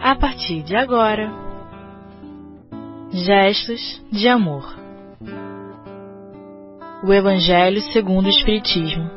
a partir de agora. Gestos de amor. O Evangelho segundo o Espiritismo.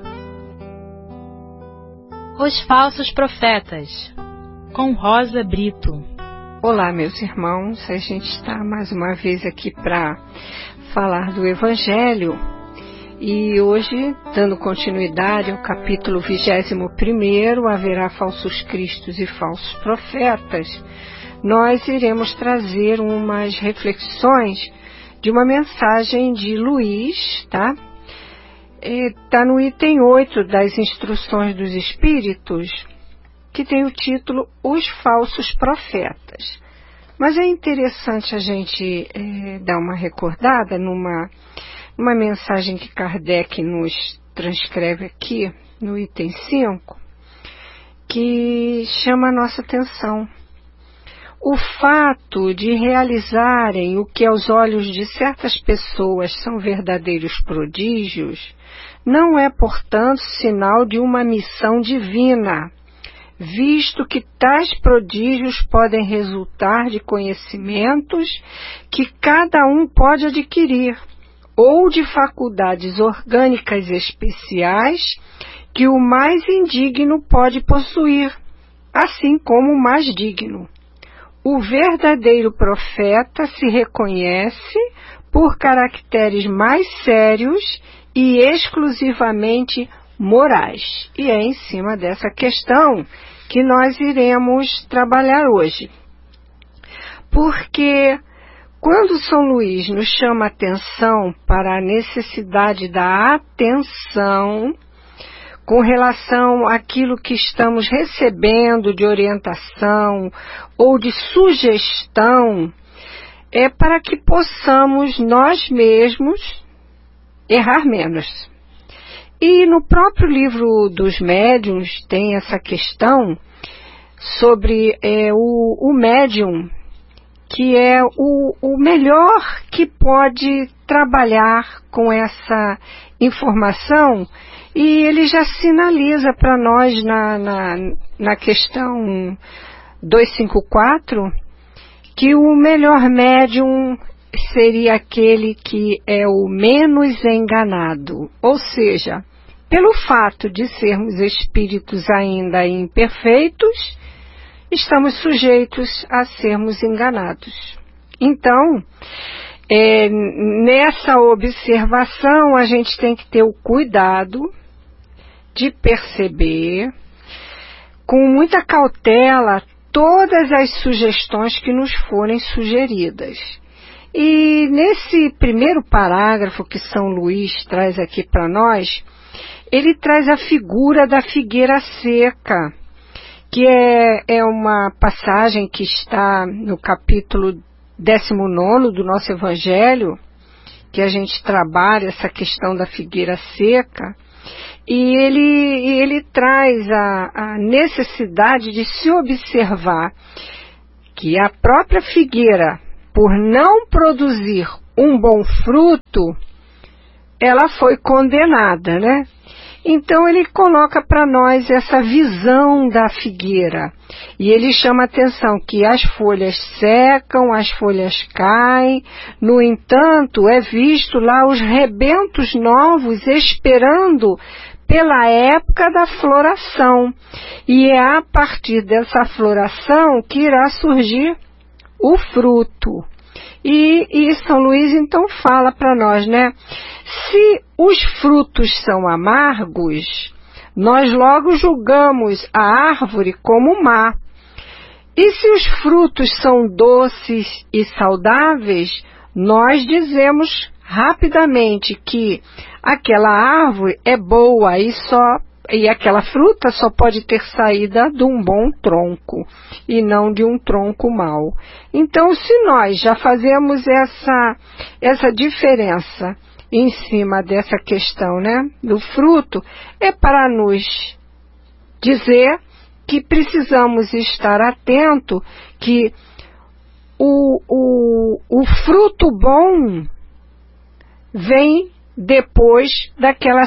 Os falsos profetas, com Rosa Brito. Olá, meus irmãos, a gente está mais uma vez aqui para falar do Evangelho e hoje, dando continuidade ao capítulo 21, haverá falsos cristos e falsos profetas, nós iremos trazer umas reflexões de uma mensagem de Luís, tá? Está no item 8 das Instruções dos Espíritos, que tem o título Os Falsos Profetas. Mas é interessante a gente dar uma recordada numa mensagem que Kardec nos transcreve aqui, no item 5, que chama a nossa atenção. O fato de realizarem o que aos olhos de certas pessoas são verdadeiros prodígios, não é, portanto, sinal de uma missão divina, visto que tais prodígios podem resultar de conhecimentos que cada um pode adquirir, ou de faculdades orgânicas especiais que o mais indigno pode possuir, assim como o mais digno. O verdadeiro profeta se reconhece por caracteres mais sérios e exclusivamente morais. E é em cima dessa questão que nós iremos trabalhar hoje. Porque quando São Luís nos chama a atenção para a necessidade da atenção com relação àquilo que estamos recebendo de orientação ou de sugestão, é para que possamos nós mesmos errar menos. E no próprio livro dos médiuns tem essa questão sobre o médium, que é o melhor que pode trabalhar com essa informação, e ele já sinaliza para nós na questão 254 que o melhor médium seria aquele que é o menos enganado, ou seja, pelo fato de sermos espíritos ainda imperfeitos, estamos sujeitos a sermos enganados. Então, nessa observação, a gente tem que ter o cuidado de perceber, com muita cautela, todas as sugestões que nos forem sugeridas. E nesse primeiro parágrafo que São Luís traz aqui para nós, ele traz a figura da figueira seca, que é uma passagem que está no capítulo 19 do nosso Evangelho, que a gente trabalha essa questão da figueira seca, e ele traz a necessidade de se observar que a própria figueira, por não produzir um bom fruto, ela foi condenada, né? Então ele coloca para nós essa visão da figueira, e ele chama a atenção que as folhas secam, as folhas caem, no entanto é visto lá os rebentos novos esperando pela época da floração, e é a partir dessa floração que irá surgir o fruto. E São Luís então fala para nós, né? Se os frutos são amargos, nós logo julgamos a árvore como má. E se os frutos são doces e saudáveis, nós dizemos rapidamente que aquela árvore é boa e aquela fruta só pode ter saída de um bom tronco e não de um tronco mau. Então, se nós já fazemos essa diferença em cima dessa questão, né, do fruto, é para nos dizer que precisamos estar atento que o fruto bom vem depois daquela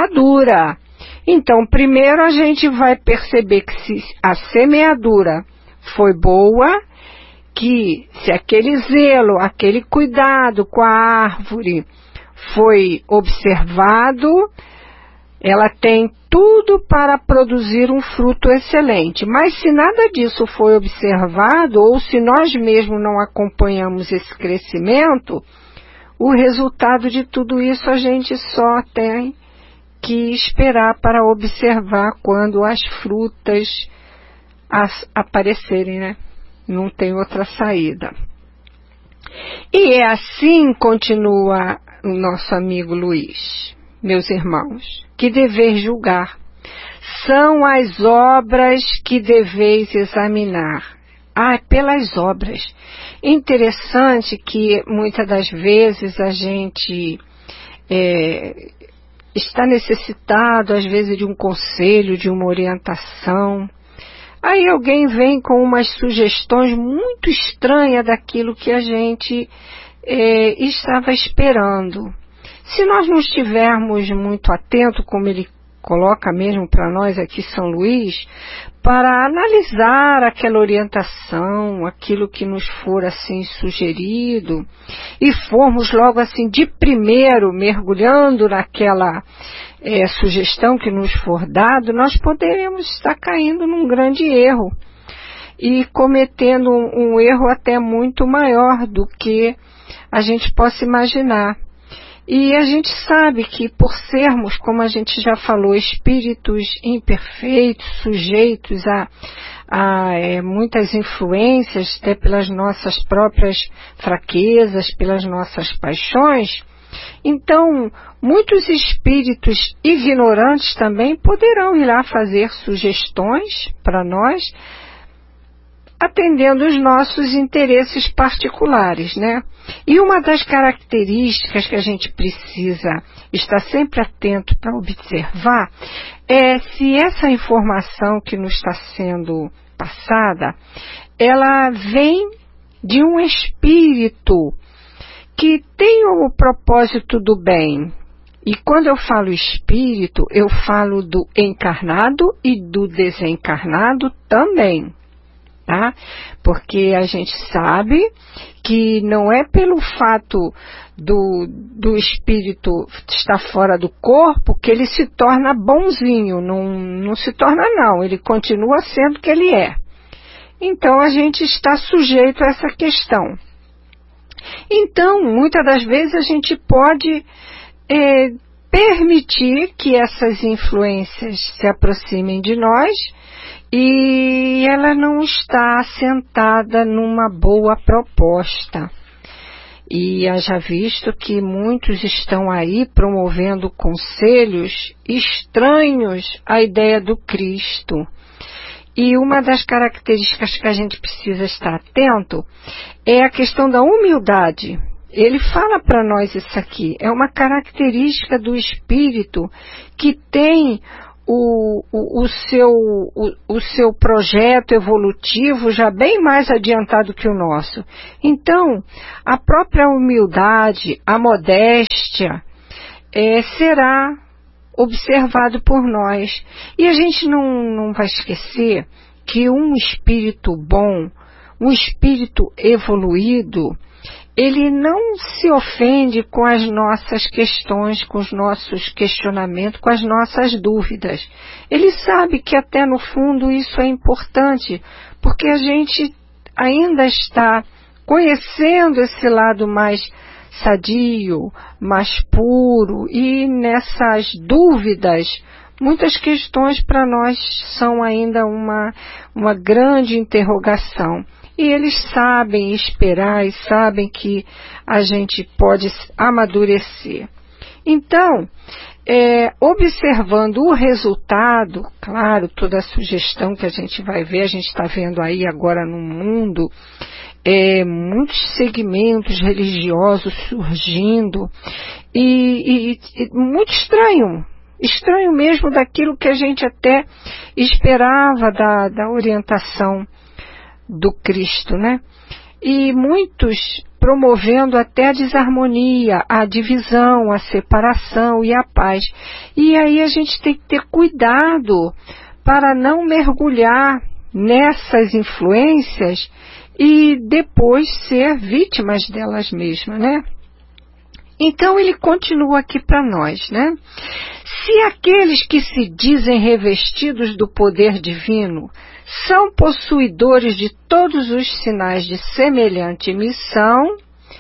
semeadura. Então, primeiro a gente vai perceber que se a semeadura foi boa, que se aquele zelo, aquele cuidado com a árvore foi observado, ela tem tudo para produzir um fruto excelente. Mas se nada disso foi observado, ou se nós mesmos não acompanhamos esse crescimento, o resultado de tudo isso a gente só tem que esperar para observar quando as frutas aparecerem, né? Não tem outra saída. E é assim, continua o nosso amigo Luiz, meus irmãos, que deveis julgar. São as obras que deveis examinar. Pelas obras. Interessante que muitas das vezes a gente está necessitado, às vezes, de um conselho, de uma orientação. Aí alguém vem com umas sugestões muito estranhas daquilo que a gente estava esperando. Se nós não estivermos muito atentos, como ele coloca mesmo para nós aqui São Luís, para analisar aquela orientação, aquilo que nos for assim sugerido, e formos logo assim de primeiro mergulhando naquela sugestão que nos for dado, nós poderemos estar caindo num grande erro e cometendo um erro até muito maior do que a gente possa imaginar. E a gente sabe que por sermos, como a gente já falou, espíritos imperfeitos, sujeitos a muitas influências, até pelas nossas próprias fraquezas, pelas nossas paixões, então muitos espíritos ignorantes também poderão ir lá fazer sugestões para nós, atendendo os nossos interesses particulares, né? E uma das características que a gente precisa estar sempre atento para observar é se essa informação que nos está sendo passada, ela vem de um espírito que tem o propósito do bem. E quando eu falo espírito, eu falo do encarnado e do desencarnado também. Tá? Porque a gente sabe que não é pelo fato do espírito estar fora do corpo que ele se torna bonzinho, não se torna não, ele continua sendo o que ele é. Então a gente está sujeito a essa questão. Então, muitas das vezes a gente pode permitir que essas influências se aproximem de nós, e ela não está assentada numa boa proposta. E haja visto que muitos estão aí promovendo conselhos estranhos à ideia do Cristo. E uma das características que a gente precisa estar atento é a questão da humildade. Ele fala para nós isso aqui. É uma característica do espírito que tem o seu projeto evolutivo já bem mais adiantado que o nosso. Então, a própria humildade, a modéstia, será observado por nós. E a gente não vai esquecer que um espírito bom, um espírito evoluído, ele não se ofende com as nossas questões, com os nossos questionamentos, com as nossas dúvidas. Ele sabe que até no fundo isso é importante, porque a gente ainda está conhecendo esse lado mais sadio, mais puro, e nessas dúvidas, muitas questões para nós são ainda uma grande interrogação. E eles sabem esperar e sabem que a gente pode amadurecer. Então, observando o resultado, claro, toda a sugestão que a gente vai ver, a gente está vendo aí agora no mundo, muitos segmentos religiosos surgindo, e muito estranho mesmo daquilo que a gente até esperava da orientação do Cristo, né? E muitos promovendo até a desarmonia, a divisão, a separação e a paz. E aí a gente tem que ter cuidado para não mergulhar nessas influências e depois ser vítimas delas mesmas, né? Então ele continua aqui para nós, né? Se aqueles que se dizem revestidos do poder divino são possuidores de todos os sinais de semelhante missão,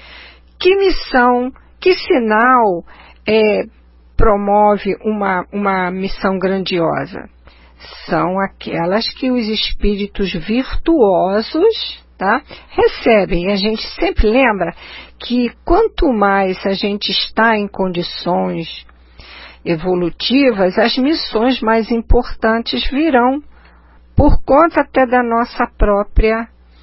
que sinal promove uma missão grandiosa? São aquelas que os espíritos virtuosos, tá, recebem. E a gente sempre lembra que quanto mais a gente está em condições evolutivas, as missões mais importantes virão, por conta até da nossa própria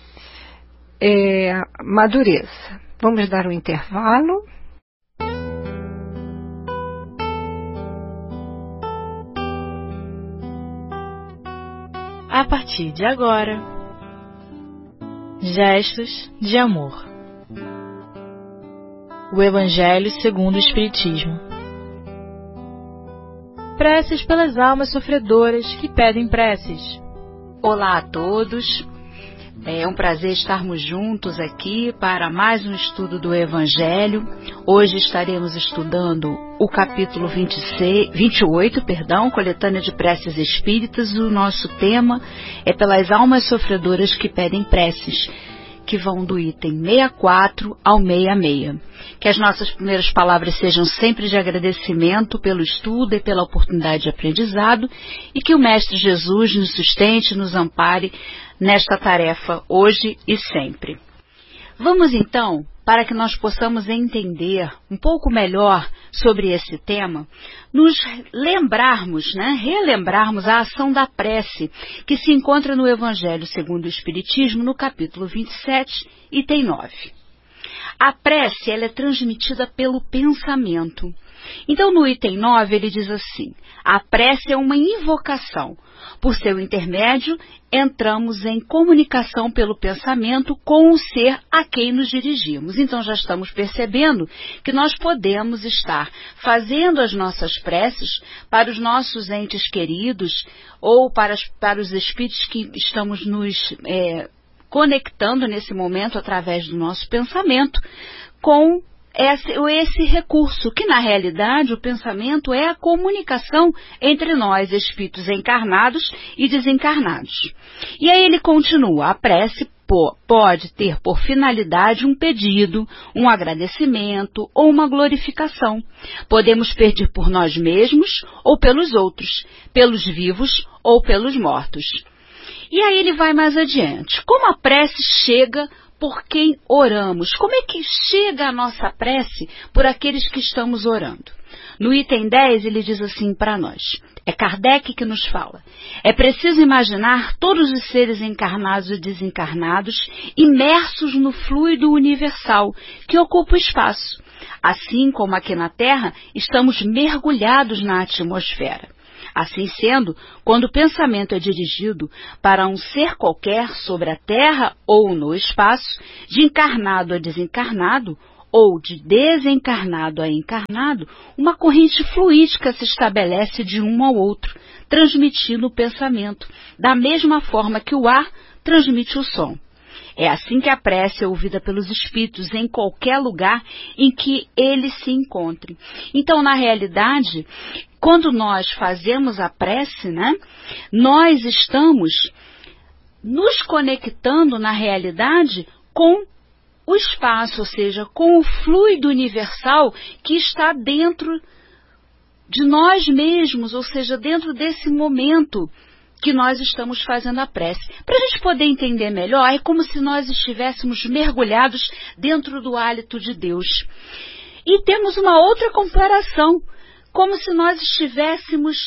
madureza. Vamos dar um intervalo. A partir de agora, Gestos de Amor. O Evangelho segundo o Espiritismo. Preces pelas almas sofredoras que pedem preces. Olá a todos, é um prazer estarmos juntos aqui para mais um estudo do Evangelho. Hoje estaremos estudando o capítulo 28, coletânea de preces espíritas. O nosso tema é pelas almas sofredoras que pedem preces, que vão do item 64 ao 66. Que as nossas primeiras palavras sejam sempre de agradecimento pelo estudo e pela oportunidade de aprendizado, e que o Mestre Jesus nos sustente e nos ampare nesta tarefa hoje e sempre. Vamos então, para que nós possamos entender um pouco melhor sobre esse tema, nos lembrarmos, relembrarmos a ação da prece que se encontra no Evangelho segundo o Espiritismo, no capítulo 27, item 9. A prece, ela é transmitida pelo pensamento. Então, no item 9, ele diz assim: a prece é uma invocação. Por seu intermédio, entramos em comunicação pelo pensamento com o ser a quem nos dirigimos. Então, já estamos percebendo que nós podemos estar fazendo as nossas preces para os nossos entes queridos ou para os espíritos que estamos nos conectando nesse momento através do nosso pensamento com esse recurso, que na realidade o pensamento é a comunicação entre nós, espíritos encarnados e desencarnados. E aí ele continua: a prece pode ter por finalidade um pedido, um agradecimento ou uma glorificação. Podemos pedir por nós mesmos ou pelos outros, pelos vivos ou pelos mortos. E aí ele vai mais adiante. Como a prece chega por quem oramos? Como é que chega a nossa prece por aqueles que estamos orando? No item 10 ele diz assim para nós, é Kardec que nos fala: é preciso imaginar todos os seres encarnados e desencarnados imersos no fluido universal que ocupa o espaço, assim como aqui na Terra estamos mergulhados na atmosfera. Assim sendo, quando o pensamento é dirigido para um ser qualquer sobre a Terra ou no espaço, de encarnado a desencarnado, ou de desencarnado a encarnado, uma corrente fluídica se estabelece de um ao outro, transmitindo o pensamento, da mesma forma que o ar transmite o som. É assim que a prece é ouvida pelos espíritos em qualquer lugar em que eles se encontrem. Então, na realidade, quando nós fazemos a prece, nós estamos nos conectando, na realidade, com o espaço, ou seja, com o fluido universal que está dentro de nós mesmos, ou seja, dentro desse momento que nós estamos fazendo a prece. Para a gente poder entender melhor, é como se nós estivéssemos mergulhados dentro do hálito de Deus. E temos uma outra comparação, como se nós estivéssemos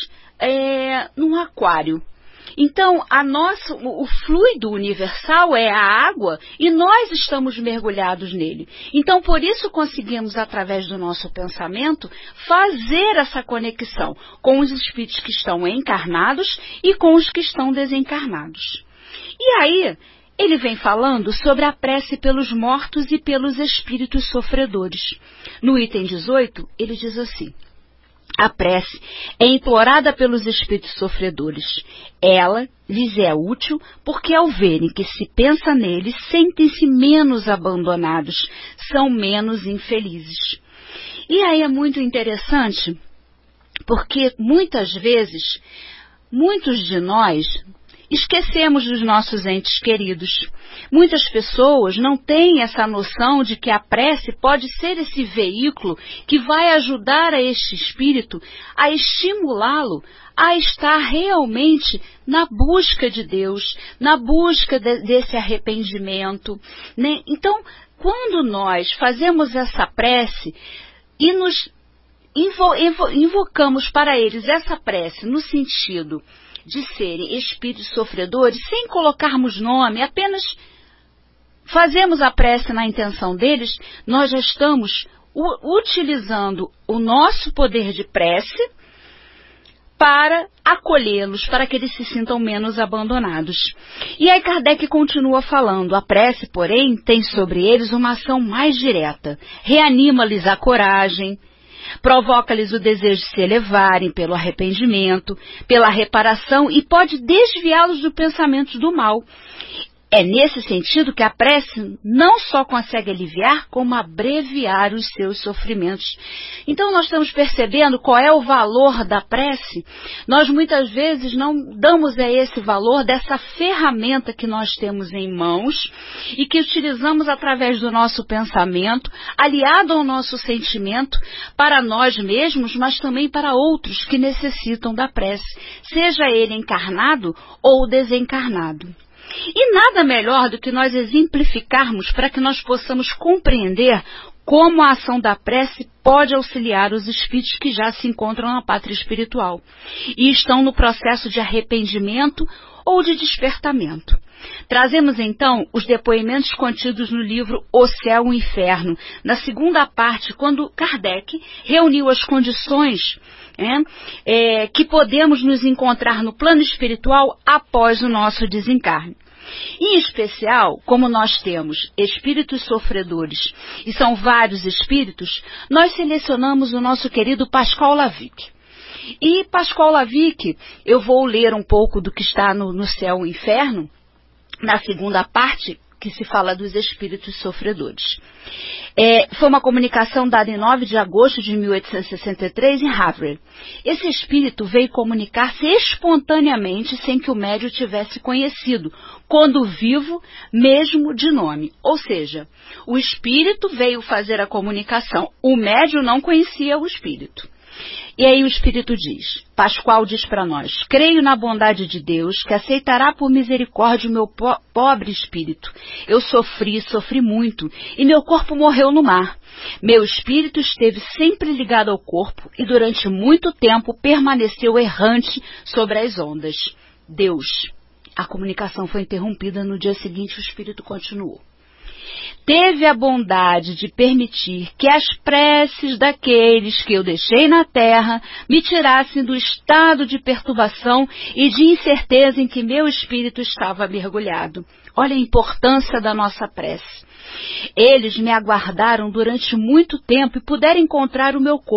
num aquário. Então, o fluido universal é a água e nós estamos mergulhados nele. Então, por isso conseguimos, através do nosso pensamento, fazer essa conexão com os espíritos que estão encarnados e com os que estão desencarnados. E aí, ele vem falando sobre a prece pelos mortos e pelos espíritos sofredores. No item 18, ele diz assim: A prece é implorada pelos espíritos sofredores. Ela lhes é útil porque, ao verem que se pensa neles, sentem-se menos abandonados, são menos infelizes. E aí é muito interessante, porque muitas vezes, muitos de nós esquecemos dos nossos entes queridos. Muitas pessoas não têm essa noção de que a prece pode ser esse veículo que vai ajudar a este espírito a estimulá-lo a estar realmente na busca de Deus, na busca desse arrependimento, né? Então, quando nós fazemos essa prece e nos invocamos para eles essa prece no sentido de serem espíritos sofredores, sem colocarmos nome, apenas fazemos a prece na intenção deles, nós já estamos utilizando o nosso poder de prece para acolhê-los, para que eles se sintam menos abandonados. E aí Kardec continua falando, a prece, porém, tem sobre eles uma ação mais direta, reanima-lhes a coragem, provoca-lhes o desejo de se elevarem pelo arrependimento, pela reparação e pode desviá-los do pensamento do mal. É nesse sentido que a prece não só consegue aliviar, como abreviar os seus sofrimentos. Então nós estamos percebendo qual é o valor da prece. Nós muitas vezes não damos a esse valor dessa ferramenta que nós temos em mãos e que utilizamos através do nosso pensamento, aliado ao nosso sentimento, para nós mesmos, mas também para outros que necessitam da prece, seja ele encarnado ou desencarnado. E nada melhor do que nós exemplificarmos para que nós possamos compreender como a ação da prece pode auxiliar os espíritos que já se encontram na pátria espiritual e estão no processo de arrependimento ou de despertamento. Trazemos então os depoimentos contidos no livro O Céu e o Inferno, na segunda parte, quando Kardec reuniu as condições que podemos nos encontrar no plano espiritual após o nosso desencarne. Em especial, como nós temos espíritos sofredores e são vários espíritos, nós selecionamos o nosso querido Pascoal Lavic. E Pascoal Lavic, eu vou ler um pouco do que está no Céu e o Inferno, na segunda parte, que se fala dos espíritos sofredores. Foi uma comunicação dada em 9 de agosto de 1863 em Havre. Esse espírito veio comunicar-se espontaneamente sem que o médium tivesse conhecido, quando vivo, mesmo de nome. Ou seja, o espírito veio fazer a comunicação, o médium não conhecia o espírito. E aí o Espírito diz, Pascoal diz para nós, creio na bondade de Deus, que aceitará por misericórdia o meu pobre espírito. Eu sofri muito, e meu corpo morreu no mar. Meu espírito esteve sempre ligado ao corpo, e durante muito tempo permaneceu errante sobre as ondas. Deus. A comunicação foi interrompida, no dia seguinte o espírito continuou. Teve a bondade de permitir que as preces daqueles que eu deixei na terra me tirassem do estado de perturbação e de incerteza em que meu espírito estava mergulhado. Olha a importância da nossa prece. Eles me aguardaram durante muito tempo e puderam encontrar o meu corpo.